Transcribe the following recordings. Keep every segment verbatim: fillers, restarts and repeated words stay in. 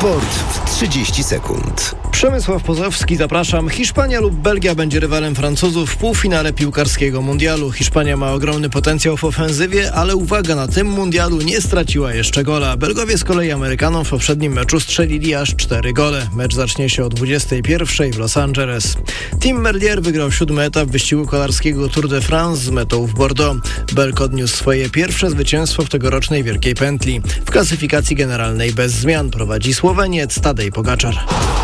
Sport w trzydzieści sekund. Przemysław Pozowski, zapraszam. Hiszpania lub Belgia będzie rywalem Francuzów w półfinale piłkarskiego mundialu. Hiszpania ma ogromny potencjał w ofensywie, ale uwaga, na tym mundialu nie straciła jeszcze gola. Belgowie z kolei Amerykanom w poprzednim meczu strzelili aż cztery gole. Mecz zacznie się o dwudziestej pierwszej w Los Angeles. Tim Merlier wygrał siódmy etap wyścigu kolarskiego Tour de France z metą w Bordeaux. Belg odniósł swoje pierwsze zwycięstwo w tegorocznej Wielkiej Pętli. W klasyfikacji generalnej bez zmian prowadzi Słoweniec Tadej Pogaczar.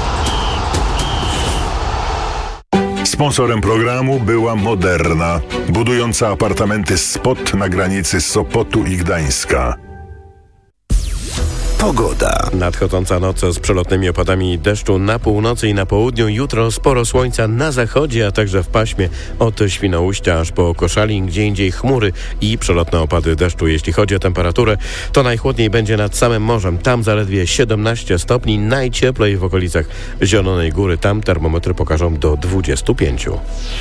Sponsorem programu była Moderna, budująca apartamenty Spot na granicy Sopotu i Gdańska. Pogoda. Nadchodząca noc z przelotnymi opadami deszczu na północy i na południu. Jutro sporo słońca na zachodzie, a także w paśmie od Świnoujścia aż po Koszalin. Gdzie indziej chmury i przelotne opady deszczu. Jeśli chodzi o temperaturę, to najchłodniej będzie nad samym morzem. Tam zaledwie siedemnaście stopni. Najcieplej w okolicach Zielonej Góry. Tam termometry pokażą do dwudziestu pięciu.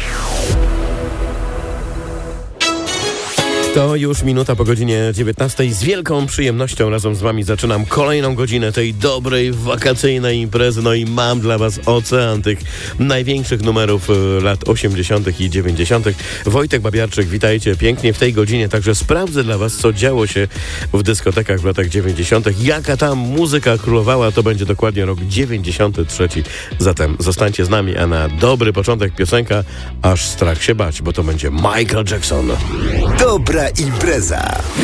To już minuta po godzinie dziewiętnastej. Z wielką przyjemnością razem z Wami zaczynam kolejną godzinę tej dobrej, wakacyjnej imprezy. No i mam dla Was ocean tych największych numerów lat osiemdziesiątych i dziewięćdziesiątych. Wojtek Babiarczyk, witajcie pięknie w tej godzinie. Także sprawdzę dla Was, co działo się w dyskotekach w latach dziewięćdziesiątych. Jaka tam muzyka królowała, to będzie dokładnie rok dziewięćdziesiąty trzeci. Zatem zostańcie z nami, a na dobry początek piosenka Aż strach się bać, bo to będzie Michael Jackson. Dobra impreza.